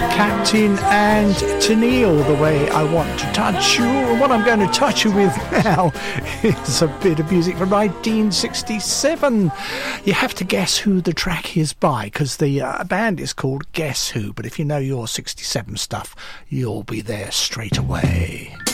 Captain and Tennille, The Way I Want to Touch You. And what I'm going to touch you with now is a bit of music from 1967. You have to guess who the track is by, because the band is called Guess Who. But if you know your 67 stuff, you'll be there straight away.